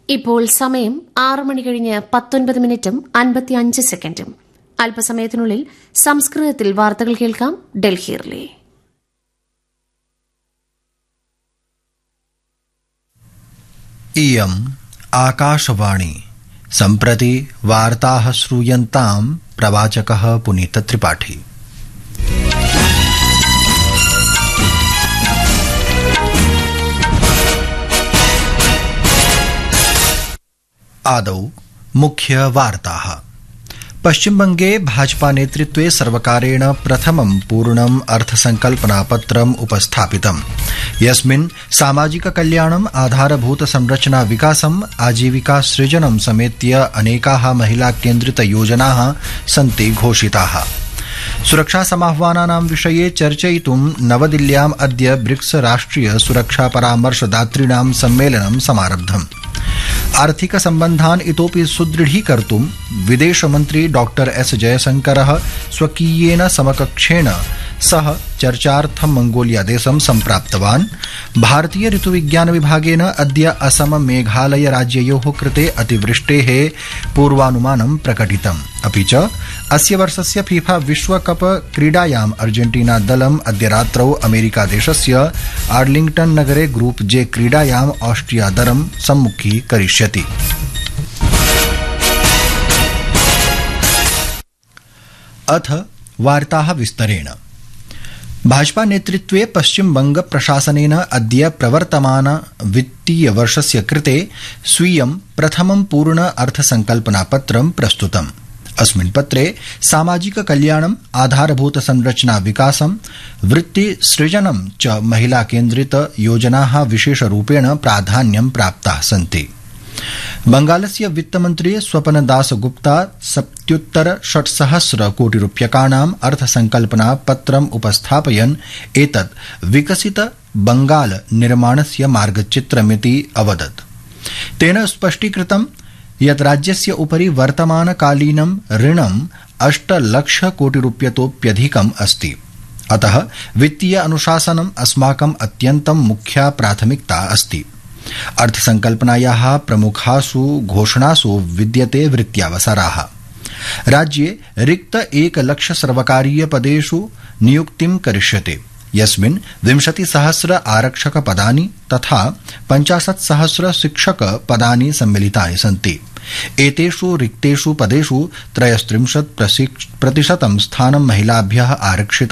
ഇപ്പോൾ സമയം 6:19:55. അല്പസമയത്തിനുള്ളിൽ സംസ്കൃതത്തിൽ വാർത്തകൾ കേൾക്കാം. ഡൽഹിയിലെ इयम् आकाशवाणी सम्प्रति वार्ताः श्रूयन्ताम् प्रवाचकः पुनीतत्रिपाठी। आदौ मुख्य वार्ताः। पश्चिमबंगे भाजपा नेतृत्वे सर्वकारेण प्रथमं पूर्णम् अर्थसंकल्पनापत्रम् उपस्थापितम्, यस्मिन् सामाजिक कल्याणम्, आधारभूत संरचना विकासम्, आजीविका सृजनं समेत्य अनेकाः महिला केन्द्रित योजनाः सन्ति घोषिताः। सुरक्षा समाह्वानानां विषये चर्चयितुं नवदिल्ल्याम् अद्य ब्रिक्स राष्ट्रिय सुरक्षा परामर्शदातॄणां सम्मेलनं समारब्धम्। आर्थिक सम्बन्धान् इतोपि सुदृढीकर्तुं विदेशमन्त्री डॉक्टर एस जयशंकरः स्वकीयेन समकक्षेण सह चर्चार्थं मंगोलियादेशं सम्प्राप्तवान्। भारतीय ऋतुविज्ञान विभागेन अद्य असम मेघालय राज्ययोः कृते अतिवृष्टेः पूर्वानुमानं प्रकटितम्। अपि च अस्य वर्षस्य फीफा विश्वकप क्रीडायाम् अर्जेन्टीना दलम् अद्य रात्रौ अमेरिकादेशस्य आर्लिंग्टन नगरे ग्रुप जे क्रीडायाम् ऑस्ट्रिया दलं सम्मुखीकरिष्यति। अथ वार्ताः विस्तरेण। भाजपा नेतृत्वे पश्चिमबंग प्रशासनेन अद्य प्रवर्तमान वित्तीय वर्षस्य कृते स्वीयं प्रथमं पूर्ण अर्थसंकल्पनापत्रं प्रस्तुतम्। अस्मिन् पत्रे सामाजिक कल्याणम्, आधारभूत संरचना विकासं, वृत्ति सृजनं च महिला केन्द्रित योजनाः विशेषरूपेण प्राधान्यं प्राप्ताः सन्ति। बंगालस्य वित्तमन्त्री स्वपनदास गुप्ता 77,600 कोटिरूप्यकाणाम् अर्थसंकल्पना पत्रम् उपस्थापयन् एतत् विकसित बंगाल निर्माणस्य मार्गचित्रमिति अवदत्। तेन स्पष्टीकृतं यत् राज्यस्य उपरि वर्तमानकालीनं ऋणम् 8 लाख कोटिरूप्यतोप्यधिकम् अस्ति। अतः वित्तीय अनुशासनम् अस्माकम् अत्यन्तं मुख्या प्राथमिकता अस्ति। अर्थसंकल्पनायाः प्रमुखासु घोषणासु विद्यते वृत्त्यावसराः। राज्ये रिक्त 1 लाख सर्वकारीय पदेषु नियुक्तिं करिष्यते, यस्मिन् 20,000 आरक्षक पदानि तथा 50,000 शिक्षक पदानि सम्मिलितानि सन्ति। एतेषु रिक्तेषु पदेषु 33% स्थानं महिलाभ्यः आरक्षितम्।